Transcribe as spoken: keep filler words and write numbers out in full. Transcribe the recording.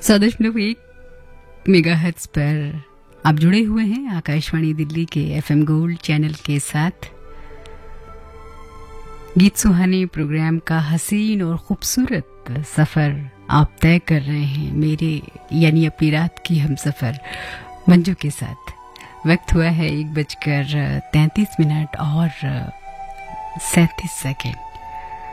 सौ दशमलव एक मेगाहर्ट्ज पर आप जुड़े हुए हैं आकाशवाणी दिल्ली के एफएम गोल्ड चैनल के साथ। गीत सुहाने प्रोग्राम का हसीन और खूबसूरत सफ़र आप तय कर रहे हैं मेरे यानी अपनी रात की हम सफ़र मंजू के साथ। वक्त हुआ है एक बजकर तैंतीस मिनट और सैंतीस सेकेंड।